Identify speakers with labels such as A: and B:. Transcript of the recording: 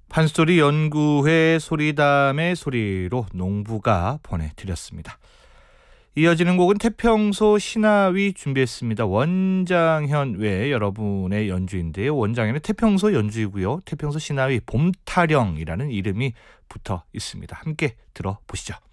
A: 판소리 연구회 소리담의 소리로 농부가 보내드렸습니다. 이어지는 곡은 태평소 신하위 준비했습니다. 원장현 외 여러분의 연주인데요. 원장현은 태평소 연주이고요. 태평소 신하위 봄타령이라는 이름이 붙어 있습니다. 함께 들어보시죠.